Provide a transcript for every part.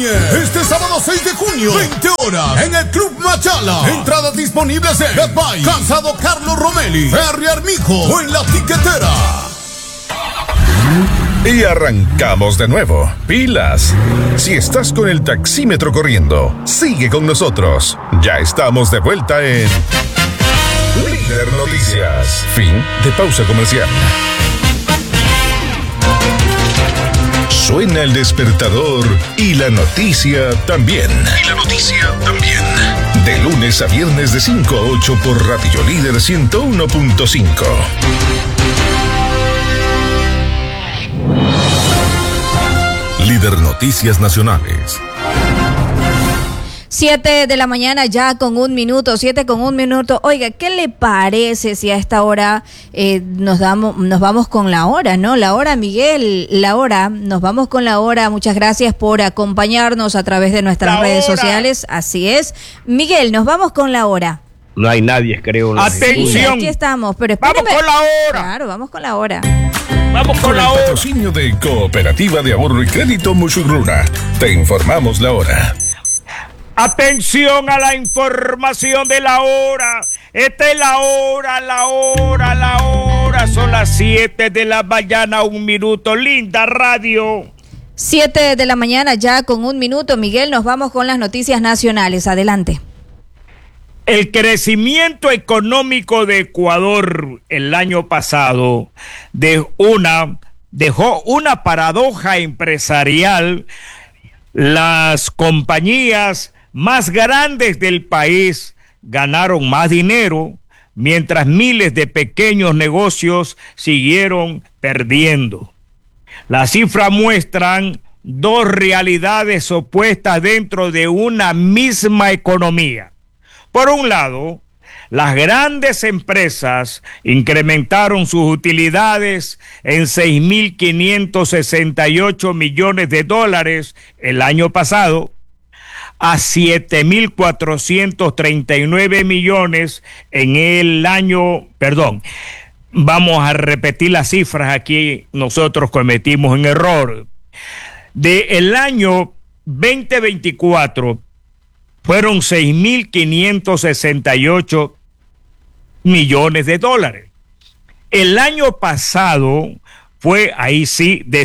este sábado 6 de junio, 20 horas, en el Club Machala. Entradas disponibles en Betbuy, Calzado Carlos Romelli, Ferry Armijo o en La Tiquetera. Y arrancamos de nuevo. ¡Pilas! Si estás con el taxímetro corriendo, sigue con nosotros. Ya estamos de vuelta en Líder Noticias. Fin de pausa comercial. Suena el despertador y la noticia también. De lunes a viernes de 5 a 8 por Radio Líder 101.5. Líder Noticias Nacionales. 7 de la mañana ya con 1 minuto, 7 con 1 minuto. Oiga, ¿qué le parece si a esta hora nos vamos con la hora, ¿no? La hora, Miguel, la hora, nos vamos con la hora. Muchas gracias por acompañarnos a través de nuestras redes sociales. Así es. Miguel, nos vamos con la hora. No hay nadie, creo. ¡Atención! Sí, aquí estamos, pero espérame. ¡Vamos con la hora! Claro, vamos con la hora. Vamos con la hora. Patrocinio de Cooperativa de Ahorro y Crédito Musurruna. Te informamos la hora. Atención a la información de la hora. Esta es la hora. Son las 7 de la mañana, 1 minuto. Linda radio. 7 de la mañana ya con 1 minuto. Miguel, nos vamos con las noticias nacionales. Adelante. El crecimiento económico de Ecuador el año pasado dejó una paradoja empresarial. Las compañías más grandes del país ganaron más dinero, mientras miles de pequeños negocios siguieron perdiendo. Las cifras muestran dos realidades opuestas dentro de una misma economía. Por un lado, las grandes empresas incrementaron sus utilidades en 6.568 millones de dólares el año pasado, a 7.439 millones en el año, vamos a repetir las cifras, aquí nosotros cometimos un error. Del año 2024 fueron 6.568 millones de dólares. El año pasado fue, ahí sí, de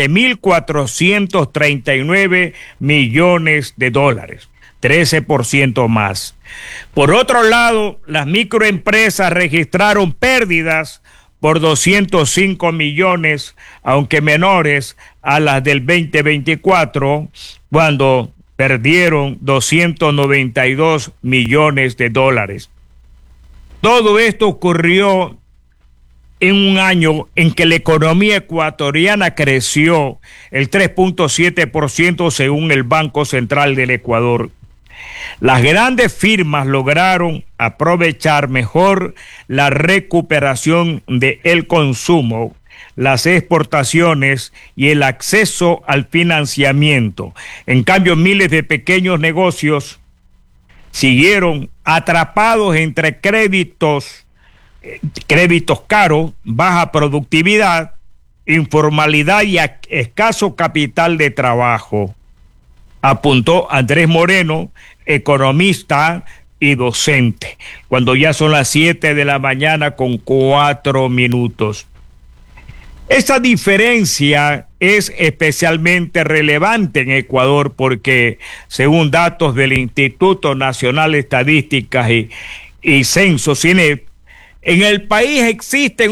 7.439 millones de dólares, 13% más. Por otro lado, las microempresas registraron pérdidas por 205 millones, aunque menores a las del 2024, cuando perdieron 292 millones de dólares. Todo esto ocurrió en un año en que la economía ecuatoriana creció el 3.7% según el Banco Central del Ecuador. Las grandes firmas lograron aprovechar mejor la recuperación del consumo, las exportaciones y el acceso al financiamiento. En cambio, miles de pequeños negocios siguieron atrapados entre créditos caros, baja productividad, informalidad y escaso capital de trabajo, apuntó Andrés Moreno, economista y docente, cuando ya son las 7 de la mañana con 4 minutos. Esta diferencia es especialmente relevante en Ecuador porque, según datos del Instituto Nacional de Estadísticas y Censo, CINEP, en el país existen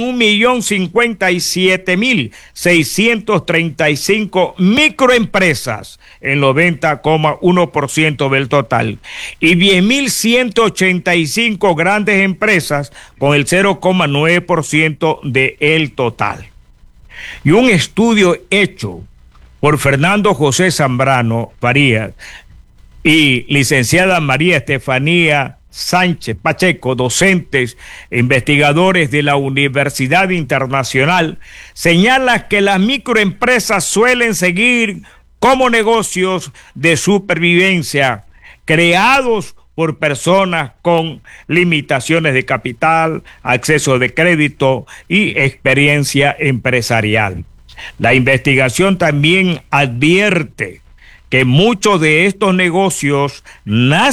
1.057.635 microempresas, el 90,1% del total, y 10.185 grandes empresas con el 0,9% del total. Y un estudio hecho por Fernando José Zambrano Farías y licenciada María Estefanía Sánchez Pacheco, docentes e investigadores de la Universidad Internacional, señala que las microempresas suelen seguir como negocios de supervivencia creados por personas con limitaciones de capital, acceso de crédito y experiencia empresarial. La investigación también advierte que muchos de estos negocios nacen